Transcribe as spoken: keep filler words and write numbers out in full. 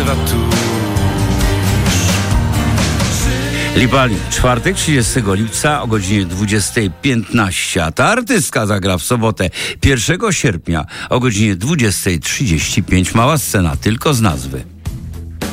bywa tuż. Lipali, czwartek, trzydziestego lipca o godzinie dwudziestej piętnaście, a ta artystka zagra w sobotę pierwszego sierpnia o godzinie dwudziestej trzydzieści pięć. Mała scena, tylko z nazwy.